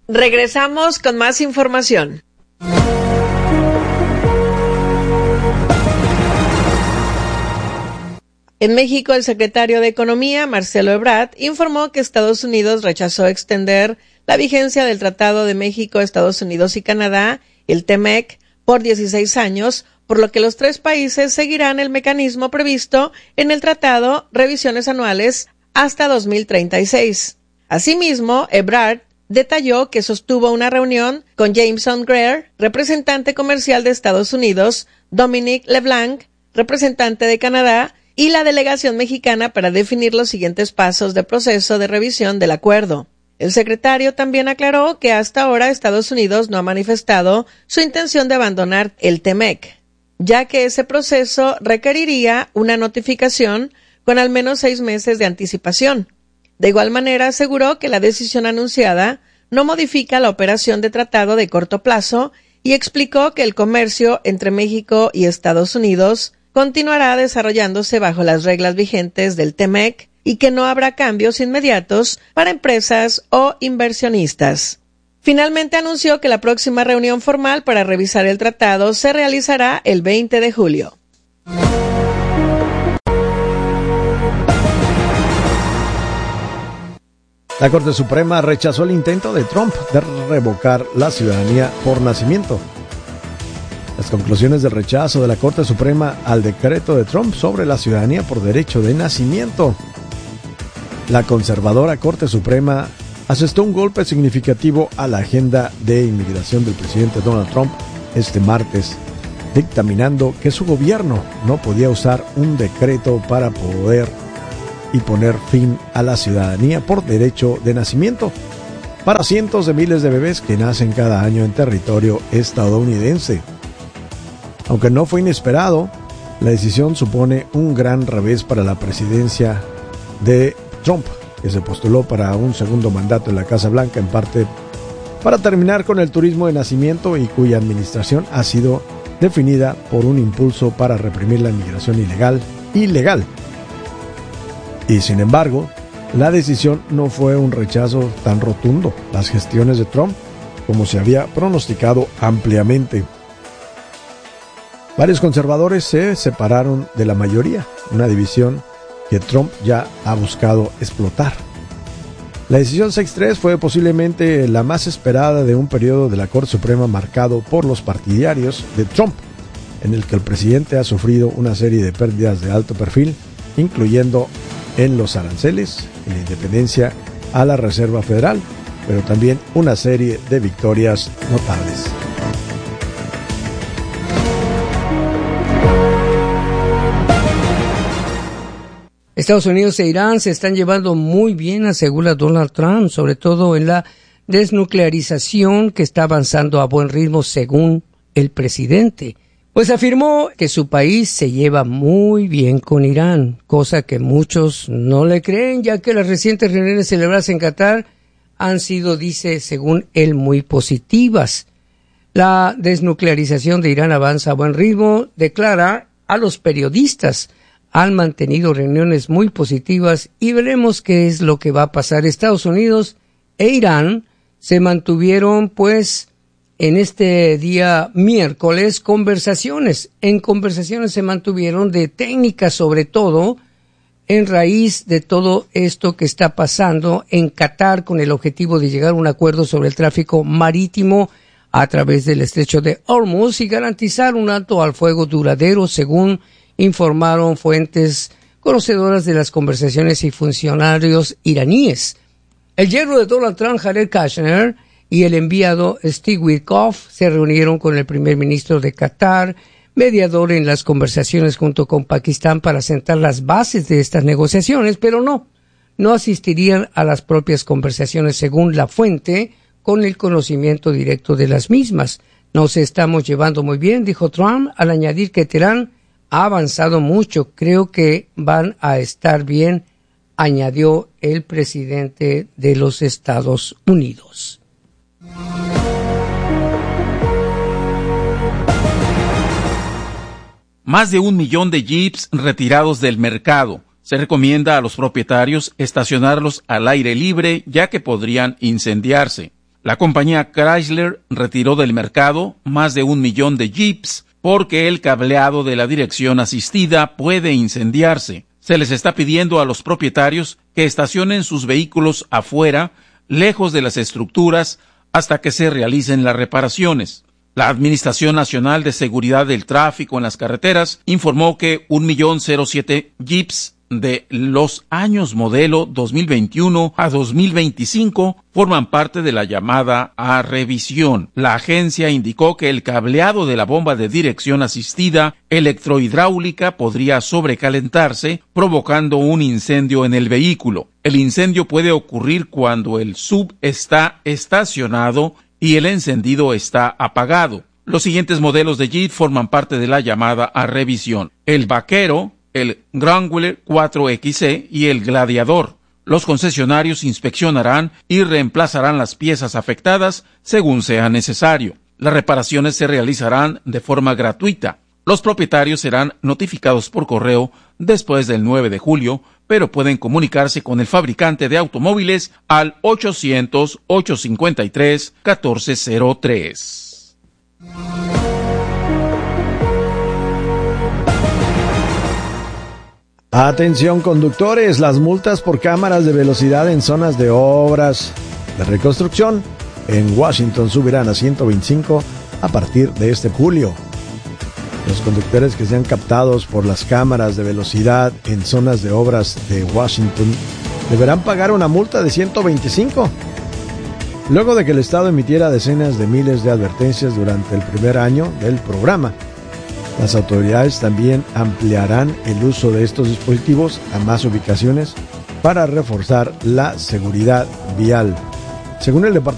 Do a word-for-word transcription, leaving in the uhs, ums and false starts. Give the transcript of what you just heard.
Regresamos con más información. En México, el secretario de Economía, Marcelo Ebrard, informó que Estados Unidos rechazó extender la vigencia del Tratado de México, Estados Unidos y Canadá, el T M E C, por dieciséis años, por lo que los tres países seguirán el mecanismo previsto en el tratado, revisiones anuales, hasta dos mil treinta y seis. Asimismo, Ebrard detalló que sostuvo una reunión con Jameson Greer, representante comercial de Estados Unidos, Dominique LeBlanc, representante de Canadá, y la delegación mexicana para definir los siguientes pasos de proceso de revisión del acuerdo. El secretario también aclaró que hasta ahora Estados Unidos no ha manifestado su intención de abandonar el T M E C, ya que ese proceso requeriría una notificación con al menos seis meses de anticipación. De igual manera, aseguró que la decisión anunciada no modifica la operación de tratado de corto plazo y explicó que el comercio entre México y Estados Unidos continuará desarrollándose bajo las reglas vigentes del T M E C y que no habrá cambios inmediatos para empresas o inversionistas. Finalmente anunció que la próxima reunión formal para revisar el tratado se realizará el veinte de julio. La Corte Suprema rechazó el intento de Trump de revocar la ciudadanía por nacimiento. Las conclusiones del rechazo de la Corte Suprema al decreto de Trump sobre la ciudadanía por derecho de nacimiento. La conservadora Corte Suprema asestó un golpe significativo a la agenda de inmigración del presidente Donald Trump este martes, dictaminando que su gobierno no podía usar un decreto para poder y poner fin a la ciudadanía por derecho de nacimiento para cientos de miles de bebés que nacen cada año en territorio estadounidense. Aunque no fue inesperado, la decisión supone un gran revés para la presidencia de Trump, que se postuló para un segundo mandato en la Casa Blanca, en parte para terminar con el turismo de nacimiento y cuya administración ha sido definida por un impulso para reprimir la inmigración ilegal y legal. Y sin embargo, la decisión no fue un rechazo tan rotundo. Las gestiones de Trump, como se había pronosticado ampliamente. Varios conservadores se separaron de la mayoría, una división que Trump ya ha buscado explotar. La decisión seis tres fue posiblemente la más esperada de un periodo de la Corte Suprema marcado por los partidarios de Trump, en el que el presidente ha sufrido una serie de pérdidas de alto perfil, incluyendo en los aranceles, en la independencia a la Reserva Federal, pero también una serie de victorias notables. Estados Unidos e Irán se están llevando muy bien, asegura Donald Trump, sobre todo en la desnuclearización que está avanzando a buen ritmo según el presidente. Pues afirmó que su país se lleva muy bien con Irán, cosa que muchos no le creen, ya que las recientes reuniones celebradas en Qatar han sido, dice, según él, muy positivas. La desnuclearización de Irán avanza a buen ritmo, declara a los periodistas. Han mantenido reuniones muy positivas y veremos qué es lo que va a pasar. Estados Unidos e Irán se mantuvieron, pues, en este día miércoles, conversaciones. En conversaciones se mantuvieron de técnicas, sobre todo, en raíz de todo esto que está pasando en Qatar con el objetivo de llegar a un acuerdo sobre el tráfico marítimo a través del estrecho de Hormuz y garantizar un alto al fuego duradero, según informaron fuentes conocedoras de las conversaciones y funcionarios iraníes. El yerno de Donald Trump, Jared Kushner, y el enviado Steve Witkoff se reunieron con el primer ministro de Qatar, mediador en las conversaciones junto con Pakistán para sentar las bases de estas negociaciones, pero no, no asistirían a las propias conversaciones según la fuente, con el conocimiento directo de las mismas. Nos estamos llevando muy bien, dijo Trump, al añadir que Teherán ha avanzado mucho, creo que van a estar bien, añadió el presidente de los Estados Unidos. Más de un millón de Jeeps retirados del mercado. Se recomienda a los propietarios estacionarlos al aire libre, ya que podrían incendiarse. La compañía Chrysler retiró del mercado más de un millón de Jeeps porque el cableado de la dirección asistida puede incendiarse. Se les está pidiendo a los propietarios que estacionen sus vehículos afuera, lejos de las estructuras, hasta que se realicen las reparaciones. La Administración Nacional de Seguridad del Tráfico en las Carreteras informó que un millón cero siete Jeeps de los años modelo dos mil veintiuno a dos mil veinticinco forman parte de la llamada a revisión. La agencia indicó que el cableado de la bomba de dirección asistida electrohidráulica podría sobrecalentarse, provocando un incendio en el vehículo. El incendio puede ocurrir cuando el S U V está estacionado y el encendido está apagado. Los siguientes modelos de Jeep forman parte de la llamada a revisión: el Vaquero, el Wrangler cuatro X E y el Gladiador. Los concesionarios inspeccionarán y reemplazarán las piezas afectadas según sea necesario. Las reparaciones se realizarán de forma gratuita. Los propietarios serán notificados por correo después del nueve de julio, pero pueden comunicarse con el fabricante de automóviles al ochocientos, ochocientos cincuenta y tres, catorce cero tres. Atención conductores, las multas por cámaras de velocidad en zonas de obras de reconstrucción en Washington subirán a ciento veinticinco a partir de este julio. Los conductores que sean captados por las cámaras de velocidad en zonas de obras de Washington deberán pagar una multa de ciento veinticinco. Luego de que el Estado emitiera decenas de miles de advertencias durante el primer año del programa. Las autoridades también ampliarán el uso de estos dispositivos a más ubicaciones para reforzar la seguridad vial. Según el Departamento